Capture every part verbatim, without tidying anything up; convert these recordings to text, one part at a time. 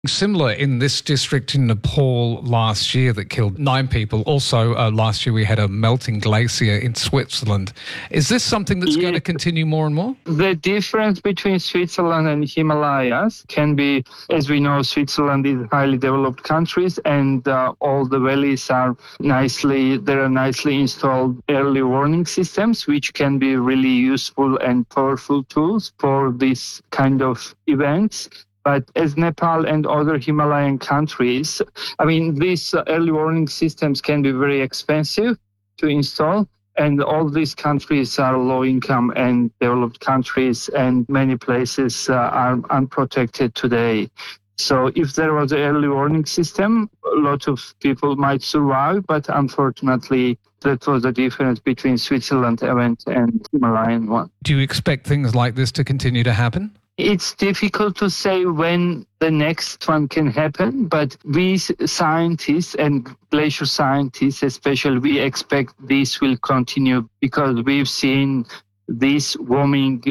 Similar in this district in Nepal last year that killed nine people. Also, uh, last year we had a melting glacier in Switzerland. Is this something that's yeah. going to continue more and more? The difference between Switzerland and Himalayas can be, as we know, Switzerland is highly developed countries, and uh, all the valleys are nicely, there are nicely installed early warning systems, which can be really useful and powerful tools for this kind of events. But as Nepal and other Himalayan countries, I mean, these early warning systems can be very expensive to install. And all these countries are low-income and developed countries, and many places uh, are unprotected today. So if there was an early warning system, a lot of people might survive. But unfortunately, that was the difference between Switzerland event and Himalayan one. Do you expect things like this to continue to happen? It's difficult to say when the next one can happen, but we scientists and glacier scientists especially, we expect this will continue because we've seen this warming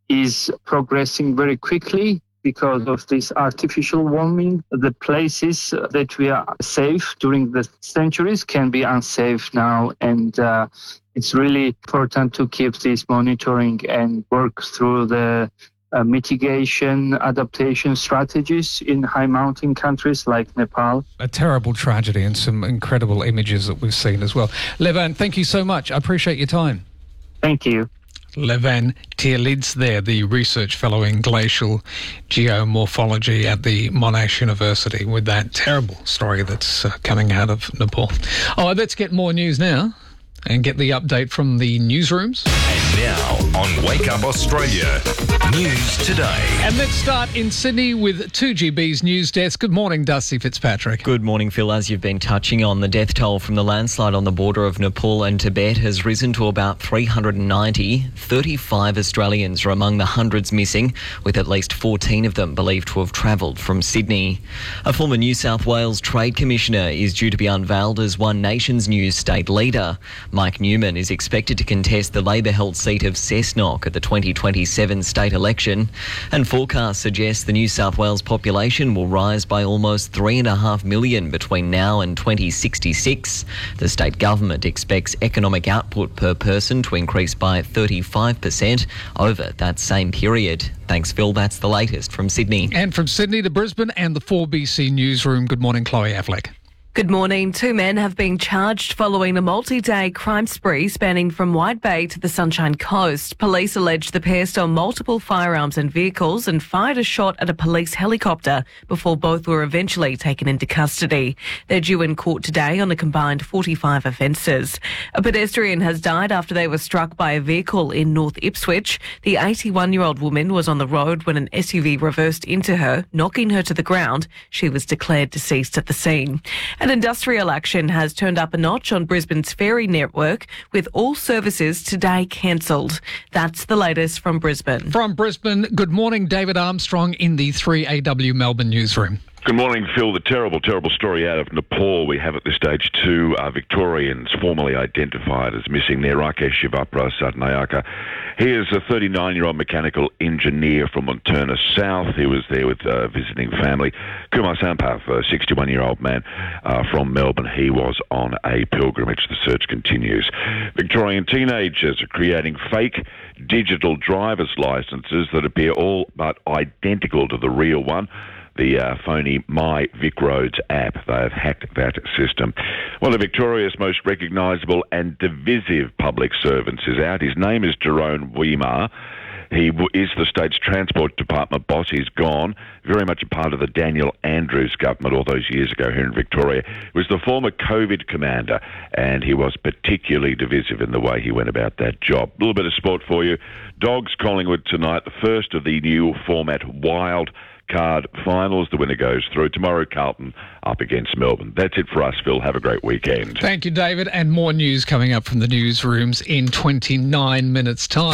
is progressing very quickly because of this artificial warming. The places that we are safe during the centuries can be unsafe now, and uh, it's really important to keep this monitoring and work through the Uh, mitigation, adaptation strategies in high mountain countries like Nepal. A terrible tragedy and some incredible images that we've seen as well. Levan, thank you so much. I appreciate your time. Thank you. Levan Tierlidze there, the research fellow in glacial geomorphology at the Monash University, with that terrible story that's uh, coming out of Nepal. Oh, let's get more news now and get the update from the newsrooms. And now on Wake Up Australia, News Today. And let's start in Sydney with two G B's news desk. Good morning, Dusty Fitzpatrick. Good morning, Phil. As you've been touching on, the death toll from the landslide on the border of Nepal and Tibet has risen to about three hundred ninety. thirty-five Australians are among the hundreds missing, with at least fourteen of them believed to have travelled from Sydney. A former New South Wales Trade Commissioner is due to be unveiled as One Nation's new state leader. Mike Newman is expected to contest the Labor-held seat of Cessnock at the twenty twenty-seven state election, and forecasts suggest the New South Wales population will rise by almost three and a half million between now and twenty sixty-six. The state government expects economic output per person to increase by thirty-five percent over that same period. Thanks, Phil. That's the latest from Sydney. And from Sydney to Brisbane and the four B C newsroom. Good morning, Chloe Affleck. Good morning. Two men have been charged following a multi-day crime spree spanning from White Bay to the Sunshine Coast. Police allege the pair stole multiple firearms and vehicles and fired a shot at a police helicopter before both were eventually taken into custody. They're due in court today on a combined forty-five offences. A pedestrian has died after they were struck by a vehicle in North Ipswich. The eighty-one-year-old woman was on the road when an S U V reversed into her, knocking her to the ground. She was declared deceased at the scene. And industrial action has turned up a notch on Brisbane's ferry network, with all services today cancelled. That's the latest from Brisbane. From Brisbane, good morning, David Armstrong in the three A W Melbourne newsroom. Good morning, Phil. The terrible, terrible story out of Nepal. We have at this stage two uh, Victorians formally identified as missing there. Rakesh Shivapra Satnayaka. He is a thirty-nine-year-old mechanical engineer from Montana South. He was there with a visiting family. Kumar Sampath, a sixty-one-year-old man uh, from Melbourne. He was on a pilgrimage. The search continues. Victorian teenagers are creating fake digital driver's licences that appear all but identical to the real one. The uh, phony My Vic Roads app. They have hacked that system. Well, the Victoria's most recognisable and divisive public servant is out. His name is Jerome Weimar. He w- is the state's Transport Department boss. He's gone. Very much a part of the Daniel Andrews government all those years ago here in Victoria. He was the former COVID commander, and he was particularly divisive in the way he went about that job. A little bit of sport for you. Dogs Collingwood tonight, the first of the new format Wild Card finals. The winner goes through. Tomorrow, Carlton up against Melbourne. That's it for us, Phil. Have a great weekend. Thank you, David. And more news coming up from the newsrooms in twenty-nine minutes' time.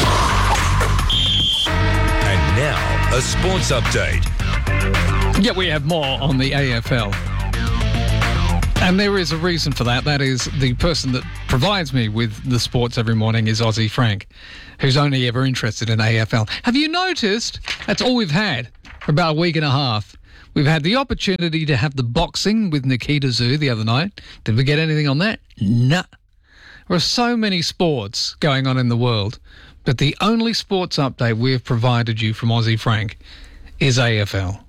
And now, a sports update. Yeah, we have more on the A F L. And there is a reason for that. That is, the person that provides me with the sports every morning is Aussie Frank, who's only ever interested in A F L. Have you noticed? That's all we've had for about a week and a half. We've had the opportunity to have the boxing with Nikita Zoo the other night. Did we get anything on that? Nah. There are so many sports going on in the world, but the only sports update we've provided you from Aussie Frank is A F L.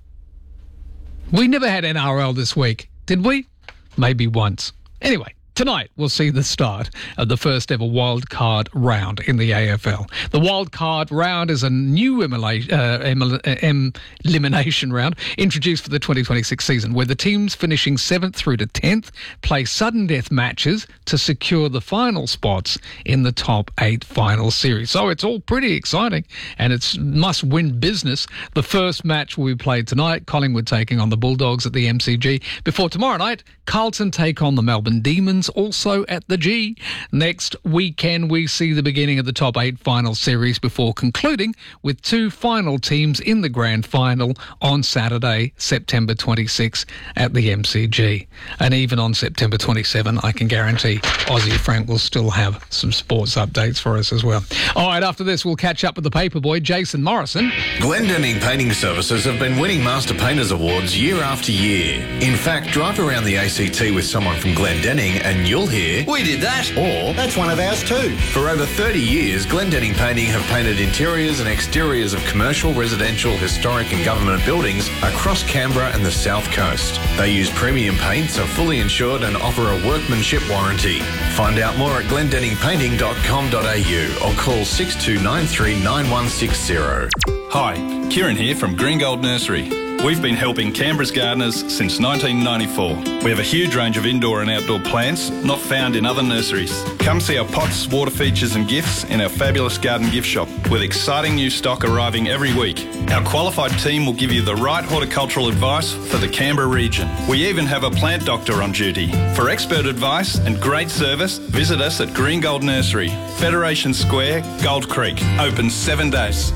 We never had N R L this week, did we? Maybe once. Anyway, tonight we'll see the start of the first ever wild card round in the A F L. The wild card round is a new emula- uh, emula- uh, em- elimination round introduced for the twenty twenty-six season, where the teams finishing seventh through to tenth play sudden death matches to secure the final spots in the top eight final series. So it's all pretty exciting, and it's must-win business. The first match will be played tonight, Collingwood taking on the Bulldogs at the M C G, before tomorrow night Carlton take on the Melbourne Demons, also at the G. Next weekend, we see the beginning of the top eight final series before concluding with two final teams in the grand final on Saturday, September twenty-sixth at the M C G. And even on September twenty-seventh, I can guarantee Aussie Frank will still have some sports updates for us as well. All right, after this, we'll catch up with the paperboy, Jason Morrison. Glendinning Painting Services have been winning Master Painters Awards year after year. In fact, drive around the A C T with someone from Glendinning and you'll hear, "We did that," or "That's one of ours too." For over thirty years, Glendinning Painting have painted interiors and exteriors of commercial, residential, historic and government buildings across Canberra and the South Coast. They use premium paints, are fully insured and offer a workmanship warranty. Find out more at glendinning painting dot com dot a u or call six two nine three nine one six zero. Hi, Kieran here from Green Gold Nursery. We've been helping Canberra's gardeners since nineteen ninety-four. We have a huge range of indoor and outdoor plants not found in other nurseries. Come see our pots, water features and gifts in our fabulous garden gift shop with exciting new stock arriving every week. Our qualified team will give you the right horticultural advice for the Canberra region. We even have a plant doctor on duty. For expert advice and great service, visit us at Green Gold Nursery, Federation Square, Gold Creek. Open seven days.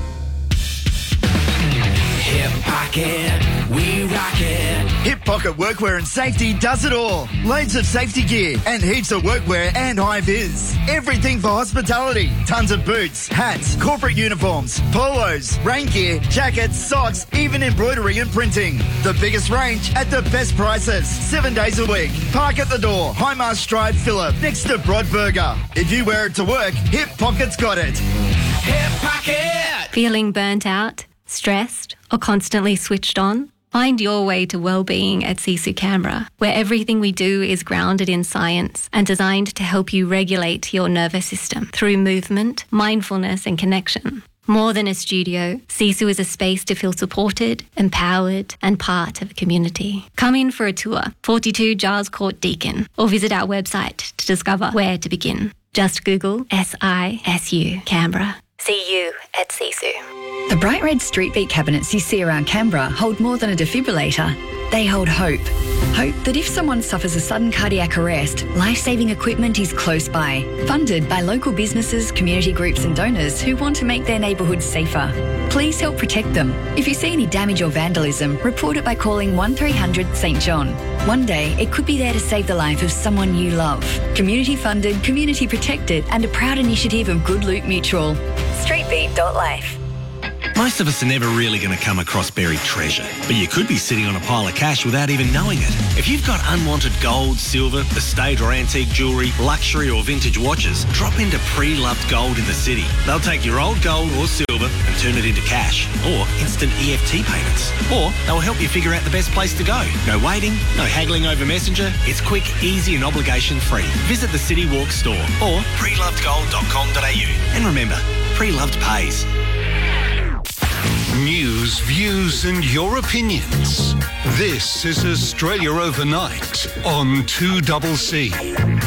Hip Pocket, we rock it. Hip Pocket Workwear and Safety does it all. Loads of safety gear and heaps of workwear and high-vis. Everything for hospitality. Tons of boots, hats, corporate uniforms, polos, rain gear, jackets, socks, even embroidery and printing. The biggest range at the best prices. Seven days a week. Park at the door. Highmast Drive, Phillip, next to Broadburger. If you wear it to work, Hip Pocket's got it. Hip Pocket! Feeling burnt out, stressed, or constantly switched on? Find your way to well-being at Sisu Canberra, where everything we do is grounded in science and designed to help you regulate your nervous system through movement, mindfulness and connection. More than a studio, Sisu is a space to feel supported, empowered and part of a community. Come in for a tour, forty-two Giles Court, Deakin, or visit our website to discover where to begin. Just Google S I S U Canberra. See you at Sisu. The bright red street beat cabinets you see around Canberra hold more than a defibrillator. They hold hope. Hope that if someone suffers a sudden cardiac arrest, life-saving equipment is close by. Funded by local businesses, community groups and donors who want to make their neighbourhoods safer. Please help protect them. If you see any damage or vandalism, report it by calling one three hundred St John. One day, it could be there to save the life of someone you love. Community funded, community protected and a proud initiative of Good Loot Mutual. streetbeat dot life. Most of us are never really going to come across buried treasure, but you could be sitting on a pile of cash without even knowing it. If you've got unwanted gold, silver, estate or antique jewellery, luxury or vintage watches, drop into Pre-Loved Gold in the city. They'll take your old gold or silver and turn it into cash, or instant E F T payments. Or they'll help you figure out the best place to go. No waiting, no haggling over Messenger. It's quick, easy and obligation free. Visit the City Walk store or pre loved gold dot com dot a u. And remember, Pre-Loved pays. News, views and your opinions. This is Australia Overnight on two C C.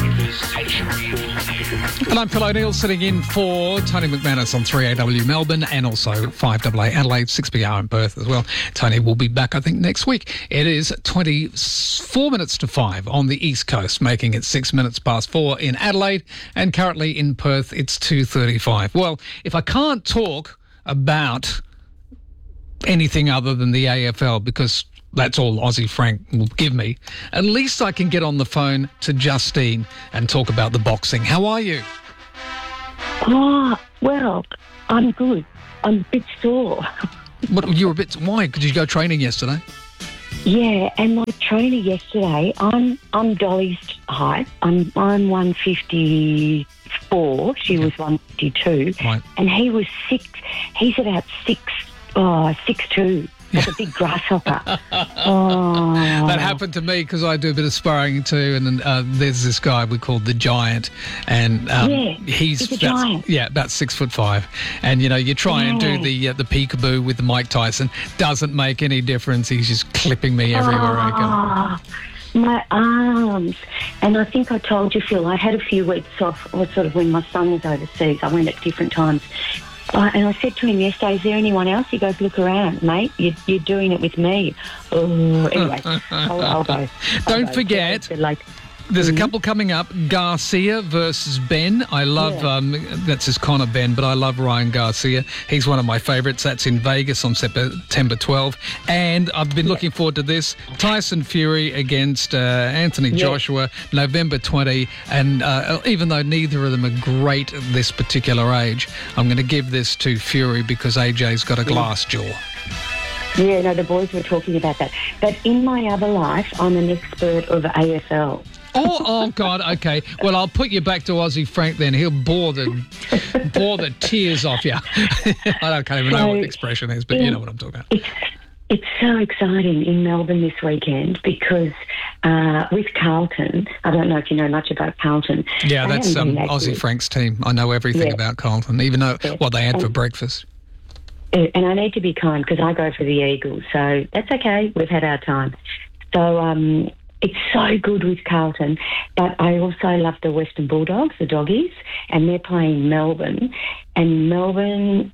And I'm Phil O'Neill sitting in for Tony McManus on three A W Melbourne and also five A A Adelaide, six B R in Perth as well. Tony will be back, I think, next week. It is twenty-four minutes to five on the East Coast, making it six minutes past four in Adelaide, and currently in Perth it's two thirty-five. Well, if I can't talk about anything other than the A F L, because that's all Aussie Frank will give me, at least I can get on the phone to Justine and talk about the boxing. How are you? Oh, well, I'm good. I'm a bit sore. What, you were a bit... Why? Did you go training yesterday? Yeah, and my trainer yesterday, I'm I'm Dolly's height. I'm I'm one fifty-four. She was one fifty-two, Right. and he was six. He's about six, oh, six two. Like a big grasshopper. Oh. That happened to me because I do a bit of sparring too, and uh, there's this guy we call the Giant, and um, Yeah, he's he's a about, giant. yeah, about six foot five, and you know you try and do Yeah. the uh, the peekaboo with the Mike Tyson, doesn't make any difference. He's just clipping me everywhere I go. Ah, my arms. And I think I told you, Phil, I had a few weeks off, or sort of when my son was overseas. I went at different times. Uh, and I said to him yesterday, is there anyone else? He goes, look around, mate. You're, you're doing it with me. Oh, anyway, I'll, I'll go. I'll Don't go. forget, Like, there's a couple coming up. Garcia versus Ben. I love, Yeah. um, that's his Connor Ben, but I love Ryan Garcia. He's one of my favourites. That's in Vegas on September twelfth. And I've been looking forward to this. Tyson Fury against uh, Anthony Yeah. Joshua, November twentieth. And uh, even though neither of them are great at this particular age, I'm going to give this to Fury because A J's got a glass jaw. yeah, no, the boys were talking about that. But in my other life, I'm an expert of A F L. Oh, oh God! Okay, well, I'll put you back to Aussie Frank then. He'll bore the bore the tears off you. I don't, can't even know what the expression is, but you know what I'm talking about. It's, it's so exciting in Melbourne this weekend because uh, with Carlton, I don't know if you know much about Carlton. Yeah, They that's haven't um, been that Aussie good. Frank's team. I know everything Yeah. about Carlton, even though Yeah. what they had for And- breakfast. Uh, And I need to be kind because I go for the Eagles, so that's okay. We've had our time. So um, it's so good with Carlton, but I also love the Western Bulldogs, the Doggies, and they're playing Melbourne. And Melbourne,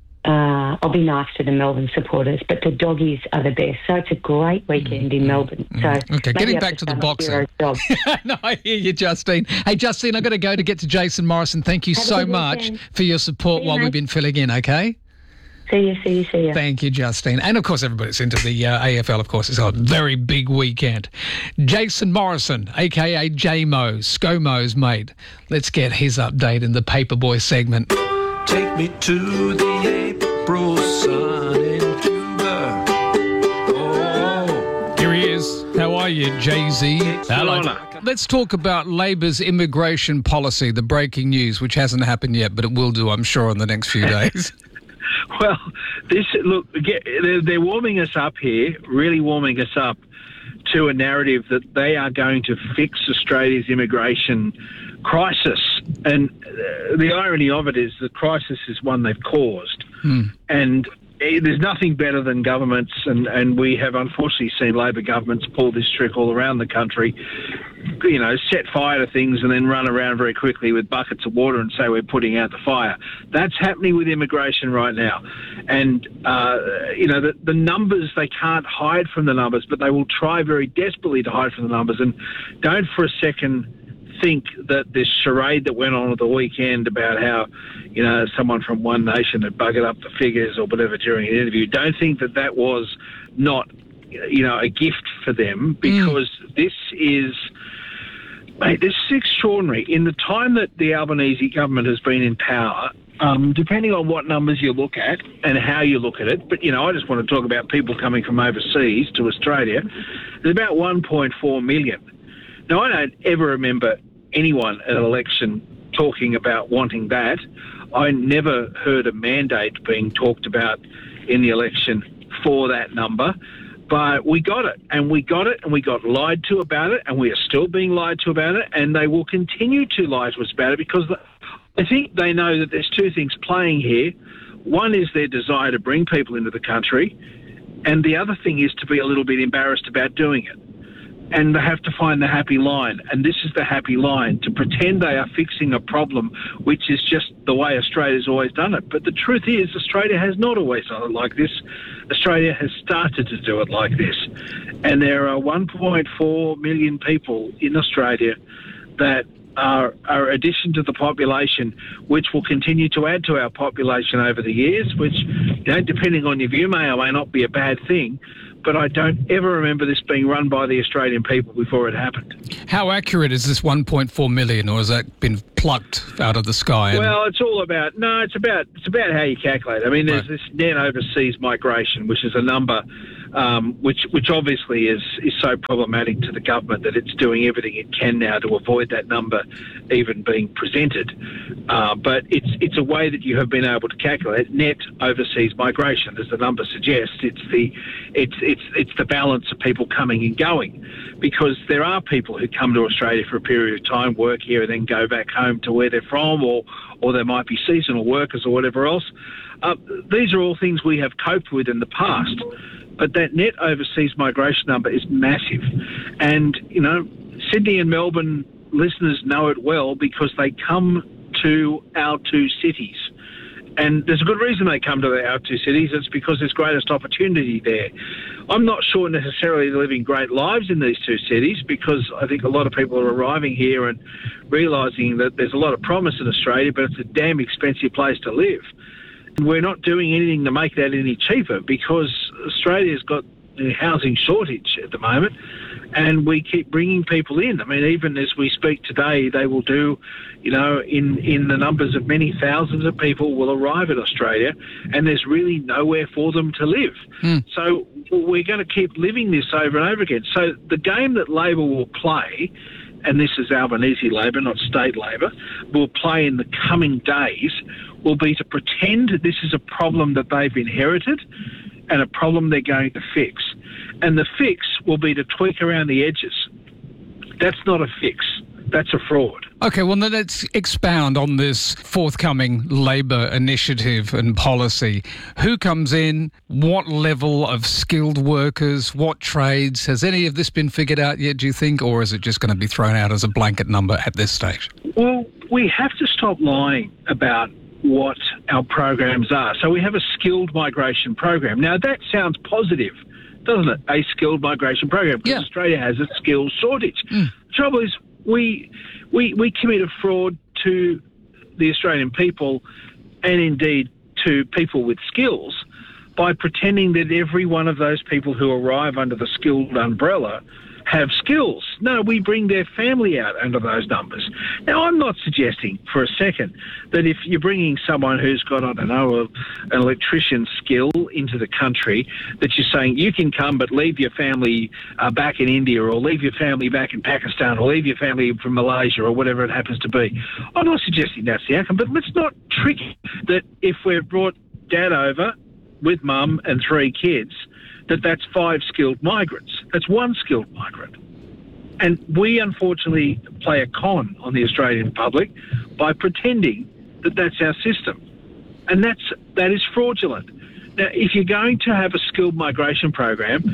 uh, I'll be nice to the Melbourne supporters, but the Doggies are the best. So it's a great weekend in Melbourne. So Okay, maybe getting I've back just to the done a boxing. hero job. No, I hear you, Justine. Hey, Justine, I've got to go to get to Jason Morrison. Thank you Have a so good much weekend. for your support See you, while mate. we've been filling in, okay? See you, see you, see you. Thank you, Justine. And, of course, everybody's into the uh, A F L, of course. It's a very big weekend. Jason Morrison, a k a. J-Mo, ScoMo's mate. Let's get his update in the Paperboy segment. Take me to the April sun in Cuba. Oh. Here he is. How are you, Jay-Z? Hello. Let's talk about Labor's immigration policy, the breaking news, which hasn't happened yet, but it will do, I'm sure, in the next few days. Well, this look, get- they're, they're warming us up here, really warming us up to a narrative that they are going to fix Australia's immigration crisis. And uh, the irony of it is the crisis is one they've caused. Hmm. And eh, there's nothing better than governments, and, and we have unfortunately seen Labor governments pull this trick all around the country, you know, set fire to things and then run around very quickly with buckets of water and say we're putting out the fire. That's happening with immigration right now. And, uh, you know, the, the numbers, they can't hide from the numbers, but they will try very desperately to hide from the numbers. And don't for a second think that this charade that went on at the weekend about how, you know, someone from One Nation had buggered up the figures or whatever during an interview, don't think that that was not, you know, a gift for them, because mm. this is... Mate, this is extraordinary. In the time that the Albanese government has been in power, um, depending on what numbers you look at and how you look at it, but, you know, I just want to talk about people coming from overseas to Australia, there's about one point four million. Now, I don't ever remember anyone at an election talking about wanting that. I never heard a mandate being talked about in the election for that number. But we got it, and we got it, and we got lied to about it, and we are still being lied to about it, and they will continue to lie to us about it, because I think they know that there's two things playing here. One is their desire to bring people into the country, and the other thing is to be a little bit embarrassed about doing it. And they have to find the happy line, and this is the happy line, to pretend they are fixing a problem, which is just the way Australia's always done it. But the truth is, Australia has not always done it like this. Australia has started to do it like this. And there are one point four million people in Australia that are, are addition to the population, which will continue to add to our population over the years, which, you know, depending on your view, may or may not be a bad thing. But I don't ever remember this being run by the Australian people before it happened. How accurate is this one point four million, or has that been plucked out of the sky? And... Well, it's all about, no, it's about it's about how you calculate. I mean, there's right. this net overseas migration, which is a number um, which which obviously is, is so problematic to the government that it's doing everything it can now to avoid that number even being presented. Uh, but it's it's a way that you have been able to calculate net overseas migration, as the number suggests. It's the it's it's it's the balance of people coming and going, because there are people who come to Australia for a period of time, work here, and then go back home to where they're from, or or there might be seasonal workers or whatever else. Uh, these are all things we have coped with in the past, but that net overseas migration number is massive. And, you know, Sydney and Melbourne listeners know it well because they come to our two cities. And there's a good reason they come to our two cities. It's because there's greatest opportunity there. I'm not sure necessarily they're living great lives in these two cities, because I think a lot of people are arriving here and realising that there's a lot of promise in Australia, but it's a damn expensive place to live. And we're not doing anything to make that any cheaper, because Australia's got a housing shortage at the moment, and we keep bringing people in. I mean, even as we speak today, they will do, you know, in, in the numbers of many thousands of people will arrive in Australia, and there's really nowhere for them to live. Mm. So we're going to keep living this over and over again. So the game that Labor will play, and this is Albanese Labor, not state Labor, will play in the coming days, will be to pretend this is a problem that they've inherited and a problem they're going to fix. And the fix will be to tweak around the edges. That's not a fix. That's a fraud. OK, well, then let's expound on this forthcoming Labor initiative and policy. Who comes in? What level of skilled workers? What trades? Has any of this been figured out yet, do you think, or is it just going to be thrown out as a blanket number at this stage? Well, we have to stop lying about what our programs are. So we have a skilled migration program. Now, that sounds positive, doesn't it? A skilled migration program, because yeah. Australia has a skills shortage. Mm. The trouble is, we, we, we commit a fraud to the Australian people, and indeed to people with skills, by pretending that every one of those people who arrive under the skilled umbrella have skills. No, we bring their family out under those numbers. Now, I'm not suggesting for a second that if you're bringing someone who's got, I don't know, a, an electrician skill into the country, that you're saying you can come but leave your family uh, back in India, or leave your family back in Pakistan, or leave your family from Malaysia, or whatever it happens to be. I'm not suggesting that's the outcome, but let's not trick that if we've brought dad over with mum and three kids, that that's five skilled migrants. That's one skilled migrant. And we unfortunately play a con on the Australian public by pretending that that's our system. And that's, that is fraudulent. Now, if you're going to have a skilled migration program,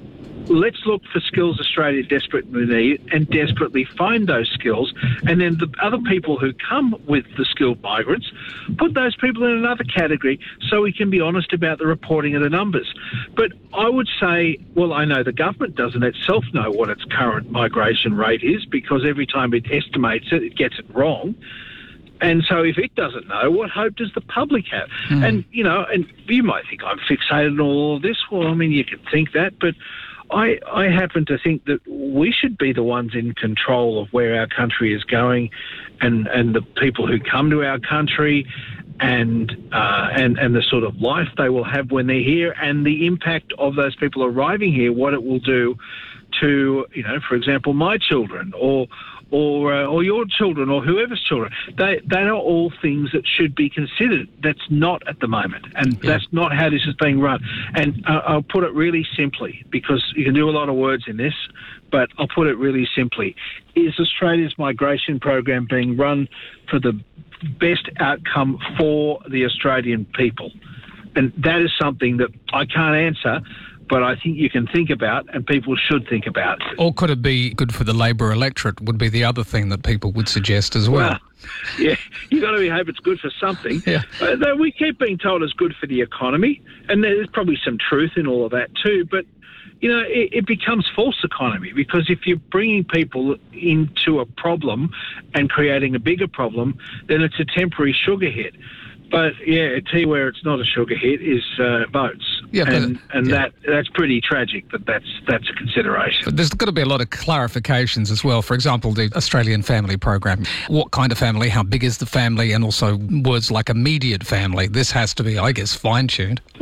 let's look for skills Australia desperately needs and desperately find those skills. And then the other people who come with the skilled migrants, put those people in another category so we can be honest about the reporting of the numbers. But I would say, well, I know the government doesn't itself know what its current migration rate is, because every time it estimates it, it gets it wrong. And so if it doesn't know, what hope does the public have? Mm. And, you know, and you might think I'm fixated on all of this. Well, I mean, you could think that, but I, I happen to think that we should be the ones in control of where our country is going, and, and the people who come to our country, and, uh, and, and the sort of life they will have when they're here, and the impact of those people arriving here, what it will do to, you know, for example, my children, or or uh, or your children, or whoever's children. They they are all things that should be considered. That's not at the moment, and yeah. that's not how this is being run. And uh, I'll put it really simply, because you can do a lot of words in this, but I'll put it really simply. Is Australia's migration program being run for the best outcome for the Australian people? And that is something that I can't answer, but I think you can think about, and people should think about. Or could it be good for the Labor electorate, would be the other thing that people would suggest as well. well yeah, you've got to hope it's good for something. Yeah. Uh, though we keep being told it's good for the economy, and there's probably some truth in all of that too, but you know, it, it becomes false economy, because if you're bringing people into a problem and creating a bigger problem, then it's a temporary sugar hit. But, yeah, I tell you where it's not a sugar hit is uh, boats. Yeah, but, and and yeah. that that's pretty tragic, but that's that's a consideration. But there's got to be a lot of clarifications as well. For example, the Australian Family Program. What kind of family? How big is the family? And also words like immediate family. This has to be, I guess, fine-tuned. Well,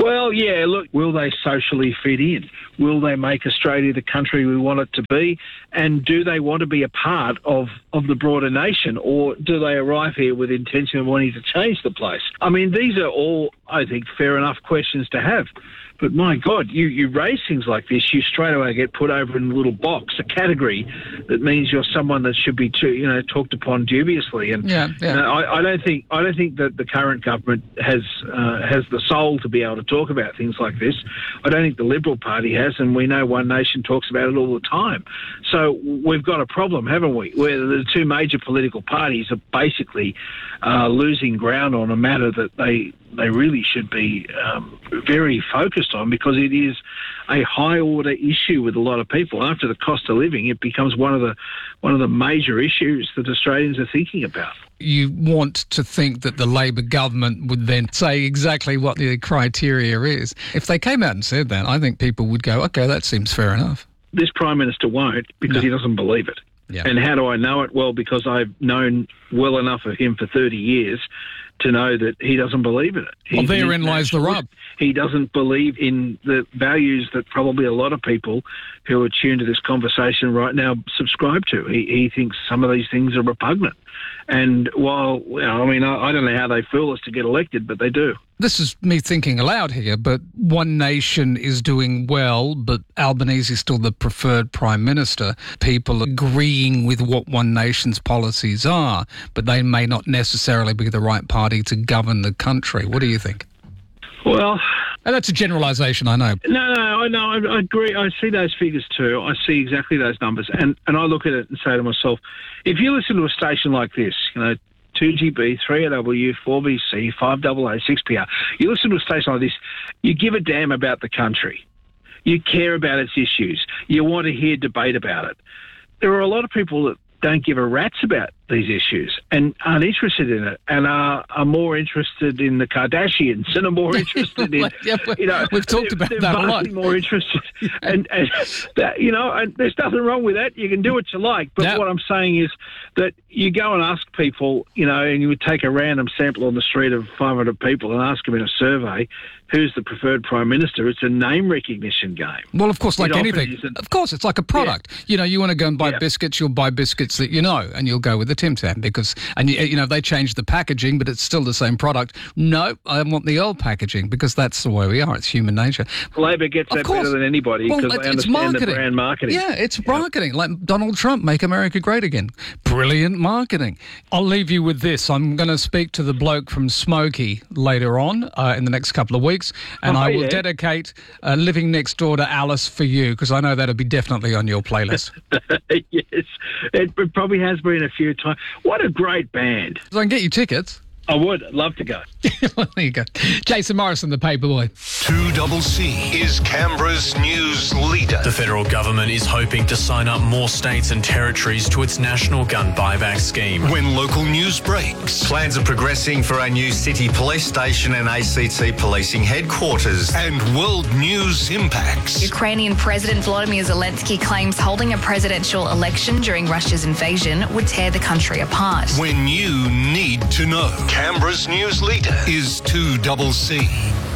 Well, yeah, look, will they socially fit in? Will they make Australia the country we want it to be? And do they want to be a part of, of the broader nation? Or do they arrive here with the intention of wanting to change the place? I mean, these are all, I think, fair enough questions to have. But my God, you, you raise things like this, you straight away get put over in a little box, a category that means you're someone that should be, too, you know, talked upon dubiously. And yeah, yeah. You know, I, I don't think I don't think that the current government has uh, has the soul to be able to talk about things like this. I don't think the Liberal Party has, and we know One Nation talks about it all the time. So we've got a problem, haven't we? Where the two major political parties are basically uh, losing ground on a matter that they. They really should be um, very focused on, because it is a high order issue with a lot of people. After the cost of living, it becomes one of the one of the major issues that Australians are thinking about. You want to think that the Labor government would then say exactly what the criteria is. If they came out and said that, I think people would go, okay, that seems fair enough. This Prime Minister won't, because no. he doesn't believe it. Yeah. And how do I know it? Well, because I've known well enough of him for thirty years to know that he doesn't believe in it. He, well, therein lies the rub. He doesn't believe in the values that probably a lot of people who are tuned to this conversation right now subscribe to. He, he thinks some of these things are repugnant. And while, you know, I mean, I, I don't know how they fool us to get elected, but they do. This is me thinking aloud here, but One Nation is doing well, but Albanese is still the preferred Prime Minister. People agreeing with what One Nation's policies are, but they may not necessarily be the right party to govern the country. What do you think? Well... And that's a generalisation, I know. No, no, I know. I, I agree. I see those figures too. I see exactly those numbers. And, and I look at it and say to myself, if you listen to a station like this, you know, two G B, three A W, four B C, five A A, six P R, you listen to a station like this, you give a damn about the country. You care about its issues. You want to hear debate about it. There are a lot of people that don't give a rat's about these issues and aren't interested in it, and are, are more interested in the Kardashians and are more interested in, yeah, you know, we've talked about they're that a lot. more interested, and, and that, you know, and there's nothing wrong with that. You can do what you like, but yeah. what I'm saying is that you go and ask people, you know, and you would take a random sample on the street of five hundred people and ask them in a survey, who's the preferred Prime Minister? It's a name recognition game. Well, of course, like It anything. isn't- Of course, it's like a product. Yeah. You know, you want to go and buy Yeah. biscuits, you'll buy biscuits that you know, and you'll go with the Tim Tam because, and you, you know, they change the packaging, but it's still the same product. No, I want the old packaging because that's the way we are. It's human nature. Labor gets Of that course. better than anybody Well, because it- they it's understand marketing. the brand marketing. Yeah, it's marketing. Like Donald Trump, make America great again. Brilliant marketing. I'll leave you with this. I'm going to speak to the bloke from Smokey later on uh, in the next couple of weeks, and Oh, I will yeah. dedicate uh, Living Next Door to Alice for you because I know that'll be definitely on your playlist. Yes, it, it probably has been a few times. What a great band. So I can get you tickets. I would. I'd love to go. Well, there you go. Jason Morrison, the Paperboy. two double C is Canberra's news leader. The federal government is hoping to sign up more states and territories to its national gun buyback scheme. When local news breaks. Plans are progressing for a new city police station and A C T policing headquarters. And world news impacts. Ukrainian President Volodymyr Zelensky claims holding a presidential election during Russia's invasion would tear the country apart. When you need to know. Canberra's news leader is two double C.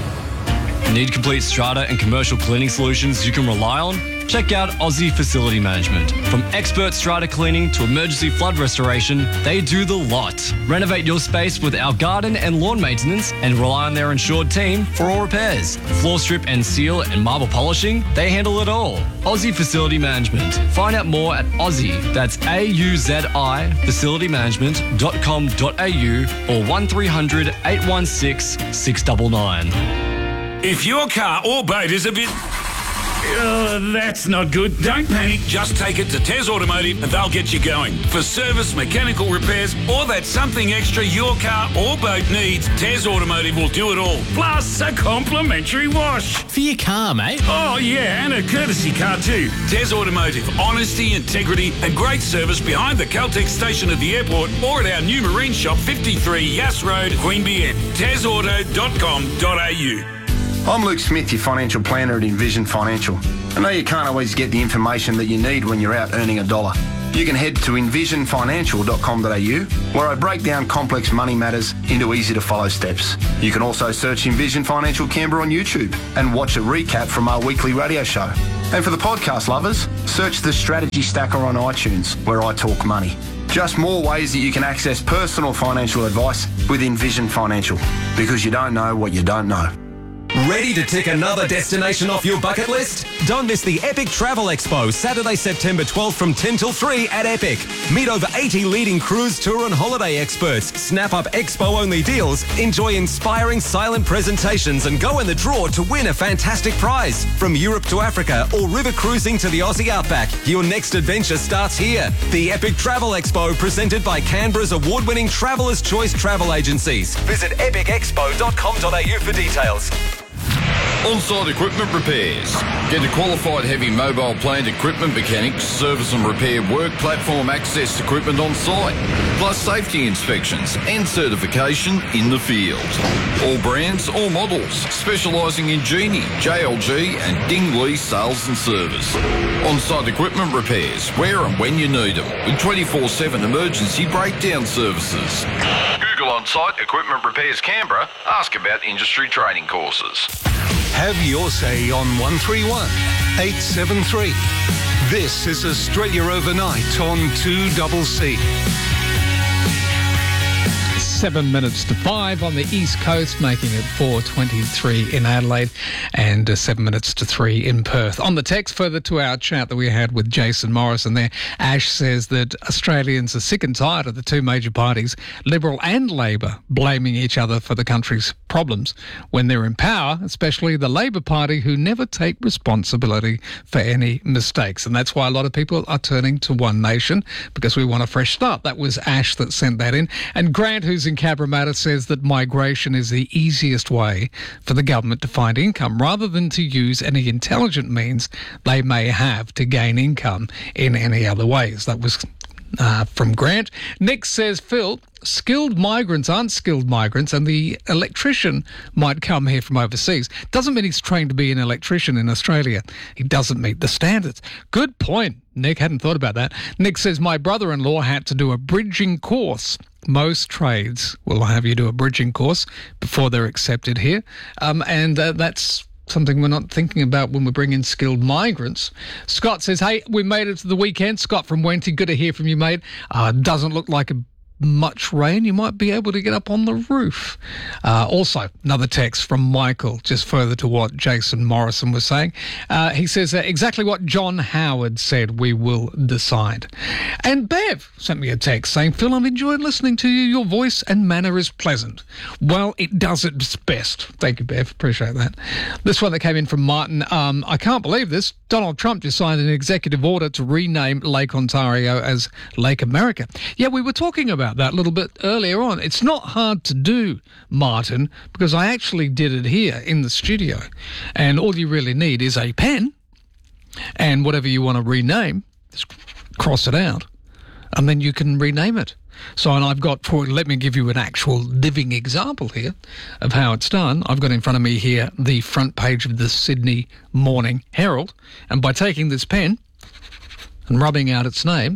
Need complete strata and commercial cleaning solutions you can rely on? Check out Aussie Facility Management. From expert strata cleaning to emergency flood restoration, they do the lot. Renovate your space with our garden and lawn maintenance and rely on their insured team for all repairs. Floor strip and seal and marble polishing, they handle it all. Aussie Facility Management. Find out more at Aussie, that's A U Z I, facility management dot com dot a u or one three hundred, eight one six, six nine nine. If your car or boat is a bit... Uh, that's not good. Don't panic. Just take it to Tez Automotive and they'll get you going. For service, mechanical repairs, or that something extra your car or boat needs, Tez Automotive will do it all. Plus a complimentary wash. For your car, mate. Oh, yeah, and a courtesy car too. Tez Automotive. Honesty, integrity, and great service behind the Caltex station at the airport or at our new marine shop, fifty-three Yass Road, Queanbeyan. tez auto dot com dot a u. I'm Luke Smith, your financial planner at Envision Financial. I know you can't always get the information that you need when you're out earning a dollar. you can head to envision financial dot com dot a u, where I break down complex money matters into easy-to-follow steps. You can also search Envision Financial Canberra on YouTube and watch a recap from our weekly radio show. And for the podcast lovers, search the Strategy Stacker on iTunes, where I talk money. Just more ways that you can access personal financial advice with Envision Financial, because you don't know what you don't know. Ready to tick another destination off your bucket list? Don't miss the Epic Travel Expo, Saturday, September twelfth from ten till three at Epic. Meet over eighty leading cruise, tour and holiday experts. Snap up expo-only deals, enjoy inspiring silent presentations and go in the draw to win a fantastic prize. From Europe to Africa or river cruising to the Aussie Outback, your next adventure starts here. The Epic Travel Expo, presented by Canberra's award-winning Traveller's Choice Travel Agencies. Visit epic expo dot com dot a u for details. On-site equipment repairs. Get a qualified heavy mobile plant equipment mechanic to service and repair work platform access equipment on site, plus safety inspections and certification in the field. All brands, all models, specialising in Genie, J L G and Dingley sales and service. On-site equipment repairs, where and when you need them, with twenty-four seven emergency breakdown services. Google On-site Equipment Repairs Canberra. Ask about industry training courses. Have your say on one three one, eight seven three. This is Australia Overnight on two C C. Seven minutes to five on the East Coast, making it four twenty-three in Adelaide and uh, seven minutes to three in Perth. On the text, further to our chat that we had with Jason Morrison there, Ash says that Australians are sick and tired of the two major parties, Liberal and Labor, blaming each other for the country's problems when they're in power, especially the Labor Party, who never take responsibility for any mistakes. And that's why a lot of people are turning to One Nation, because we want a fresh start. That was Ash that sent that in. And Grant, who's in Cabramatta, says that migration is the easiest way for the government to find income, rather than to use any intelligent means they may have to gain income in any other ways. That was uh, from Grant. Nick says, Phil, skilled migrants aren't skilled migrants, and the electrician might come here from overseas. Doesn't mean he's trained to be an electrician in Australia. He doesn't meet the standards. Good point, Nick. Hadn't thought about that. Nick says, my brother-in-law had to do a bridging course. Most trades will have you do a bridging course before they're accepted here. Um, and uh, that's something we're not thinking about when we bring in skilled migrants. Scott says, hey, we made it to the weekend. Scott from Wenty, good to hear from you, mate. Uh, doesn't look like a much rain. You might be able to get up on the roof. Uh, also, another text from Michael, just further to what Jason Morrison was saying. Uh, he says uh, exactly what John Howard said, we will decide. And Bev sent me a text saying, Phil, I've enjoyed listening to you. Your voice and manner is pleasant. Well, it does its best. Thank you, Bev. Appreciate that. This one that came in from Martin. Um, I can't believe this. Donald Trump just signed an executive order to rename Lake Ontario as Lake America. Yeah, we were talking about that a little bit earlier on. It's not hard to do, Martin, because I actually did it here in the studio. And all you really need is a pen and whatever you want to rename, just cross it out, and then you can rename it. So, and I've got, for, let me give you an actual living example here of how it's done. I've got in front of me here the front page of the Sydney Morning Herald, and by taking this pen and rubbing out its name,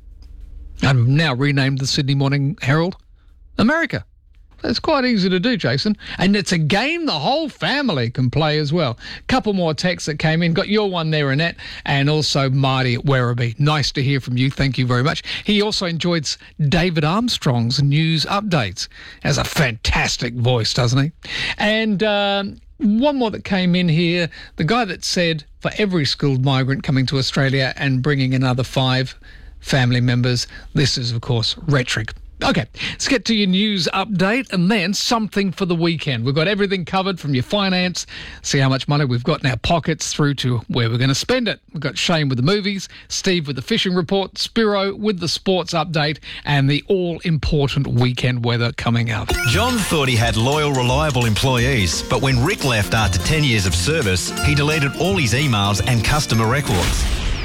I've now renamed the Sydney Morning Herald America. It's quite easy to do, Jason. And it's a game the whole family can play as well. Couple more texts that came in. Got your one there, Annette, and also Marty at Werribee. Nice to hear from you. Thank you very much. He also enjoyed David Armstrong's news updates. Has a fantastic voice, doesn't he? And um, one more that came in here. The guy that said, for every skilled migrant coming to Australia and bringing another five family members, this is, of course, rhetoric. Okay, let's get to your news update and then something for the weekend. We've got everything covered from your finance, see how much money we've got in our pockets, through to where we're going to spend it. We've got Shane with the movies, Steve with the fishing report, Spiro with the sports update, and the all-important weekend weather coming up. John thought he had loyal, reliable employees, but when Rick left after ten years of service, he deleted all his emails and customer records.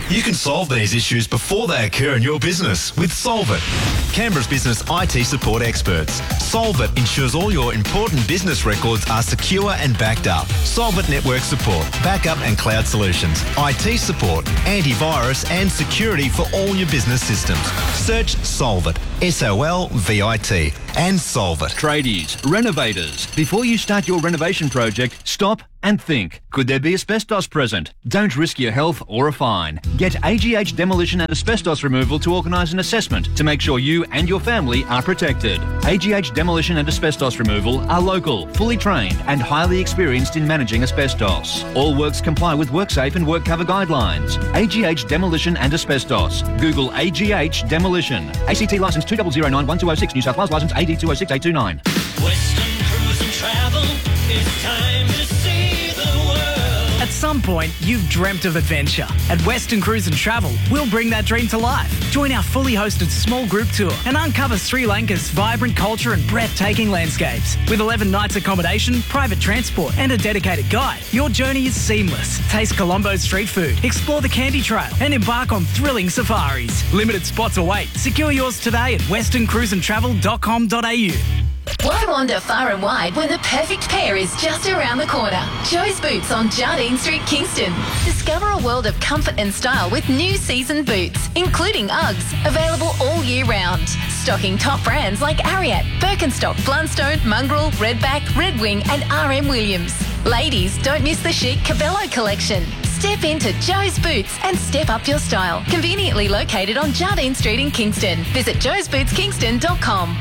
You can solve these issues before they occur in your business with Solvit, Canberra's business I T support experts. Solvit ensures all your important business records are secure and backed up. Solvit network support, backup and cloud solutions, I T support, antivirus and security for all your business systems. Search Solvit, S O L V I T, and solve it. Tradies, renovators, before you start your renovation project, stop and think. Could there be asbestos present? Don't risk your health or a fine. Get A G H Demolition and Asbestos Removal to organise an assessment to make sure you and your family are protected. A G H Demolition and Asbestos Removal are local, fully trained and highly experienced in managing asbestos. All works comply with WorkSafe and WorkCover guidelines. A G H Demolition and Asbestos. Google A G H Demolition. A C T licence two zero zero nine one two zero six, New South Wales licence A D two zero six eight two nine. Western Cruise and Travel, it's time to see the world. At some point, you've dreamt of adventure. At Western Cruise and Travel, we'll bring that dream to life. Join our fully hosted small group tour and uncover Sri Lanka's vibrant culture and breathtaking landscapes. With eleven nights accommodation, private transport and a dedicated guide, your journey is seamless. Taste Colombo's street food, explore the Candy Trail and embark on thrilling safaris. Limited spots await. Secure yours today at western cruise and travel dot com dot a u. Why wander far and wide when the perfect pair is just around the corner? Joe's Boots on Jardine Street, Kingston. Discover a world of comfort and style with new season boots, including Uggs, available all year round. Stocking top brands like Ariat, Birkenstock, Blundstone, Mongrel, Redback, Red Wing and R M Williams. Ladies, don't miss the chic Cabello collection. Step into Joe's Boots and step up your style. Conveniently located on Jardine Street in Kingston. Visit joes boots kingston dot com.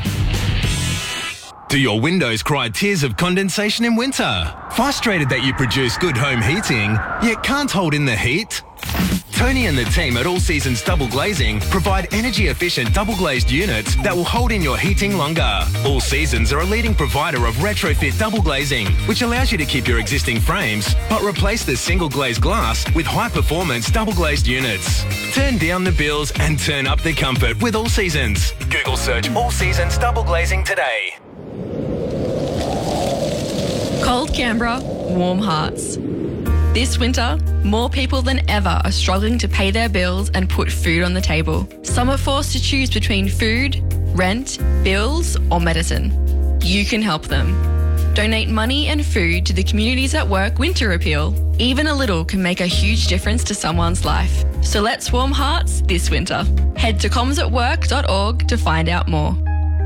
Do your windows cry tears of condensation in winter? Frustrated that you produce good home heating, yet can't hold in the heat? Tony and the team at All Seasons Double Glazing provide energy-efficient double-glazed units that will hold in your heating longer. All Seasons are a leading provider of retrofit double glazing, which allows you to keep your existing frames, but replace the single-glazed glass with high-performance double-glazed units. Turn down the bills and turn up the comfort with All Seasons. Google search All Seasons Double Glazing today. Cold Canberra, warm hearts. This winter, more people than ever are struggling to pay their bills and put food on the table. Some are forced to choose between food, rent, bills, or medicine. You can help them. Donate money and food to the Communities at Work Winter Appeal. Even a little can make a huge difference to someone's life. So let's warm hearts this winter. Head to comms at work dot org to find out more.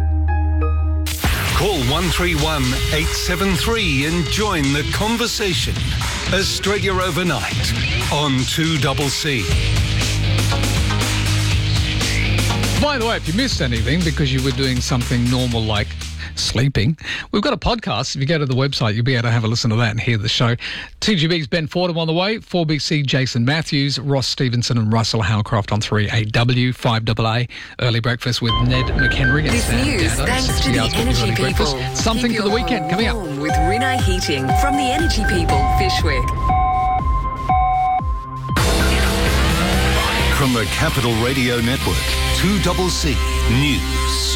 Call one three one, eight seven three and join the conversation. Australia Overnight on two C C. By the way, if you missed anything because you were doing something normal like sleeping, we've got a podcast. If you go to the website, you'll be able to have a listen to that and hear the show. T G B's Ben Fordham on the way, four B C Jason Matthews, Ross Stevenson and Russell Howcroft on three A W, five A A, Early Breakfast with Ned McHenry. And This Sam news Downer, thanks to the Energy Early People. Breakfast. Something Keep for the your weekend home coming up. warm with Rinnai Heating from the Energy People, Fishwick. From the Capital Radio Network, two C C News.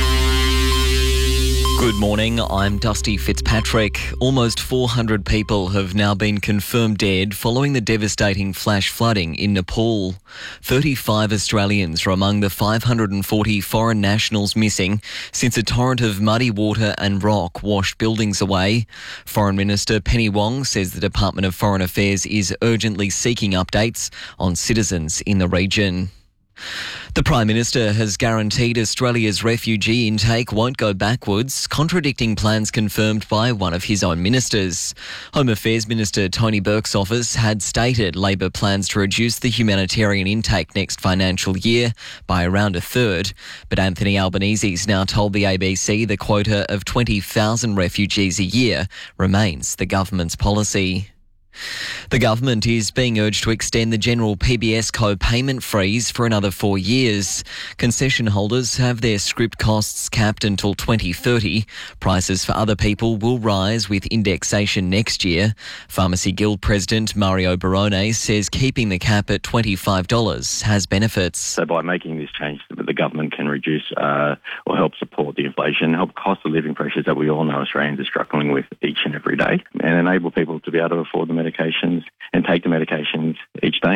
Good morning, I'm Dusty Fitzpatrick. Almost four hundred people have now been confirmed dead following the devastating flash flooding in Nepal. thirty-five Australians are among the five hundred forty foreign nationals missing since a torrent of muddy water and rock washed buildings away. Foreign Minister Penny Wong says the Department of Foreign Affairs is urgently seeking updates on citizens in the region. The Prime Minister has guaranteed Australia's refugee intake won't go backwards, contradicting plans confirmed by one of his own ministers. Home Affairs Minister Tony Burke's office had stated Labor plans to reduce the humanitarian intake next financial year by around a third, but Anthony Albanese's now told the A B C the quota of twenty thousand refugees a year remains the government's policy. The government is being urged to extend the general P B S co-payment freeze for another four years. Concession holders have their script costs capped until twenty thirty. Prices for other people will rise with indexation next year. Pharmacy Guild President Mario Barone says keeping the cap at twenty-five dollars has benefits. So by making this change, the government can reduce uh, or help support the inflation, help cost of living pressures that we all know Australians are struggling with each and every day, and enable people to be able to afford the medications and take the medications each day.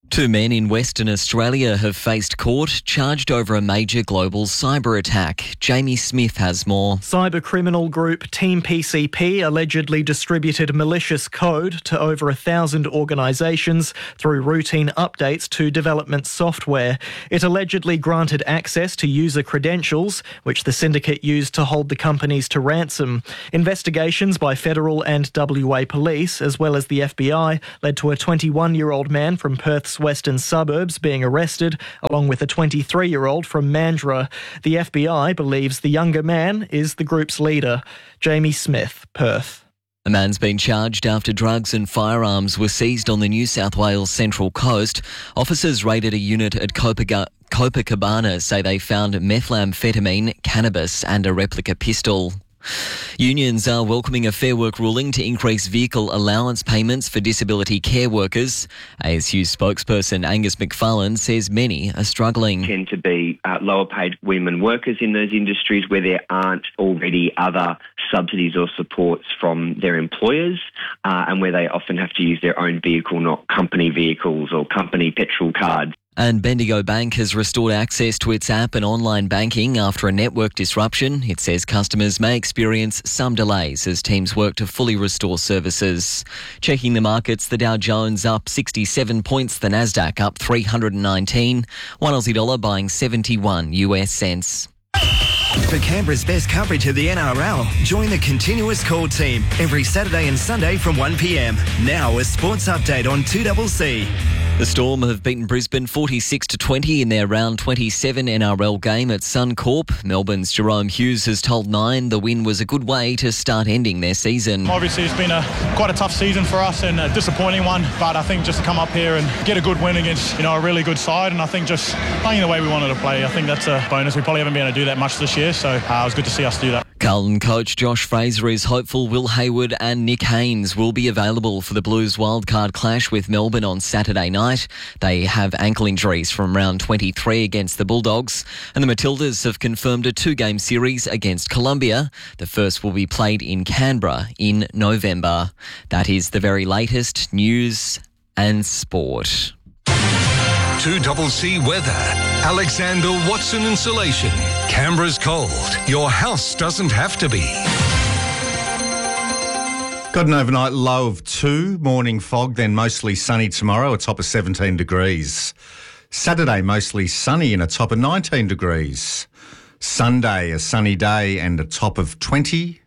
Two men in Western Australia have faced court charged over a major global cyber attack. Jamie Smith has more. Cyber criminal group Team P C P allegedly distributed malicious code to over a thousand organisations through routine updates to development software. It allegedly granted access to user credentials, which the syndicate used to hold the companies to ransom. Investigations by federal and W A police, as well as the F B I, led to a twenty-one-year-old man from Perth's western suburbs being arrested, along with a twenty-three-year-old from Mandurah. The F B I believes the younger man is the group's leader. Jamie Smith, Perth. The man's been charged after drugs and firearms were seized on the New South Wales Central Coast. Officers raided a unit at Copaga- Copacabana say they found methamphetamine, cannabis and a replica pistol. Unions are welcoming a Fair Work ruling to increase vehicle allowance payments for disability care workers. A S U spokesperson Angus McFarlane says many are struggling. Tend to be uh, lower paid women workers in those industries where there aren't already other subsidies or supports from their employers, uh, and where they often have to use their own vehicle, not company vehicles or company petrol cards. And Bendigo Bank has restored access to its app and online banking after a network disruption. It says customers may experience some delays as teams work to fully restore services. Checking the markets, the Dow Jones up sixty-seven points, the Nasdaq up three hundred nineteen, one Aussie dollar buying seventy-one U S cents. For Canberra's best coverage of the N R L, join the Continuous Call team every Saturday and Sunday from one p m. Now a sports update on two C C. The Storm have beaten Brisbane forty-six to twenty in their round twenty-seven N R L game at Suncorp. Melbourne's Jerome Hughes has told Nine the win was a good way to start ending their season. Obviously it's been a quite a tough season for us and a disappointing one, but I think just to come up here and get a good win against, you know, a really good side, and I think just playing the way we wanted to play, I think that's a bonus. We probably haven't been able to do that much this year, so uh, it was good to see us do that. Carlton coach Josh Fraser is hopeful Will Hayward and Nick Haynes will be available for the Blues wildcard clash with Melbourne on Saturday night. They have ankle injuries from round twenty-three against the Bulldogs, and the Matildas have confirmed a two-game series against Colombia. The first will be played in Canberra in November. That is the very latest news and sport. two C C weather. Alexander Watson Insulation. Canberra's cold. Your house doesn't have to be. Got an overnight low of two, morning fog, then mostly sunny tomorrow, a top of seventeen degrees. Saturday, mostly sunny and a top of nineteen degrees. Sunday, a sunny day and a top of twenty.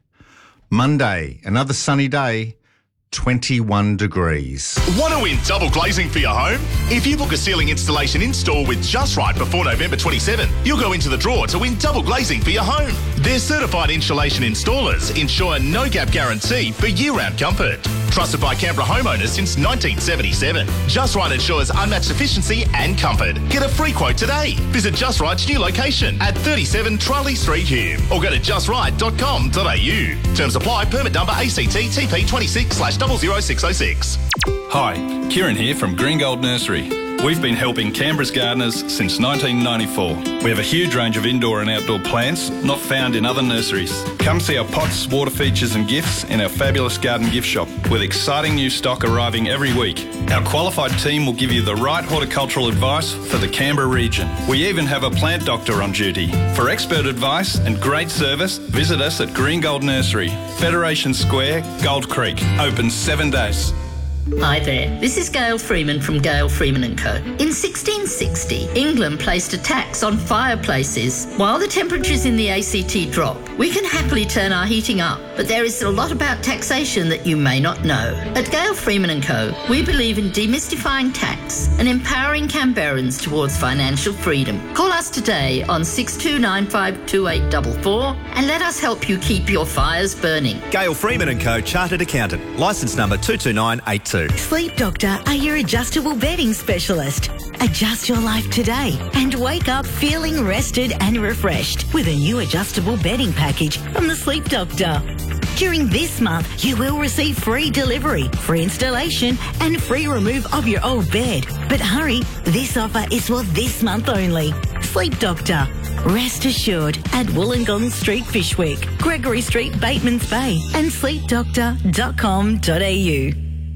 Monday, another sunny day, twenty-one degrees. Want to win double glazing for your home? If you book a ceiling installation in-store with Just Right before November twenty-seventh, you'll go into the draw to win double glazing for your home. Their certified insulation installers ensure no-gap guarantee for year-round comfort. Trusted by Canberra homeowners since nineteen seventy-seven. Just Right ensures unmatched efficiency and comfort. Get a free quote today. Visit Just Right's new location at thirty-seven Charlie Street, Hume, or go to just right dot com dot a u. Terms apply. Permit number A C T T P twenty-six slash double zero six oh six. Hi, Kieran here from Green Gold Nursery. We've been helping Canberra's gardeners since nineteen ninety-four. We have a huge range of indoor and outdoor plants not found in other nurseries. Come see our pots, water features and gifts in our fabulous garden gift shop with exciting new stock arriving every week. Our qualified team will give you the right horticultural advice for the Canberra region. We even have a plant doctor on duty. For expert advice and great service, visit us at Green Gold Nursery, Federation Square, Gold Creek. Open seven days. Hi there, this is Gail Freeman from Gail Freeman and Co. In sixteen sixty, England placed a tax on fireplaces. While the temperatures in the A C T drop, we can happily turn our heating up, but there is a lot about taxation that you may not know. At Gail Freeman and Co, we believe in demystifying tax and empowering Canberrans towards financial freedom. Call us today on six two nine five two eight four four and let us help you keep your fires burning. Gail Freeman and Co, Chartered Accountant, licence number two two nine eight two. Sleep Doctor are your adjustable bedding specialist. Adjust your life today and wake up feeling rested and refreshed with a new adjustable bedding package from the Sleep Doctor. During this month, you will receive free delivery, free installation and free remove of your old bed. But hurry, this offer is for this month only. Sleep Doctor. Rest assured at Wollongong Street, Fishwick, Gregory Street, Batemans Bay and sleep doctor dot com dot a u.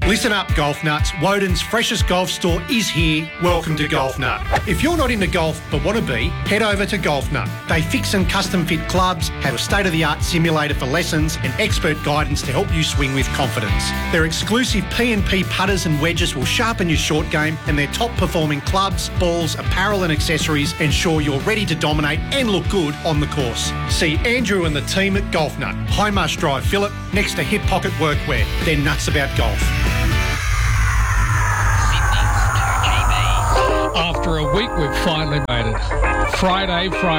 Listen up, golf nuts. Woden's freshest golf store is here. Welcome to Golf Nut. If you're not into golf but want to be, head over to Golf Nut. They fix and custom fit clubs, have a state-of-the-art simulator for lessons and expert guidance to help you swing with confidence. Their exclusive P and P putters and wedges will sharpen your short game, and their top-performing clubs, balls, apparel and accessories ensure you're ready to dominate and look good on the course. See Andrew and the team at Golf Nut, High Marsh Drive, Phillip, next to Hip Pocket Workwear. They're nuts about golf. After a week, we've finally made it. Friday, Friday.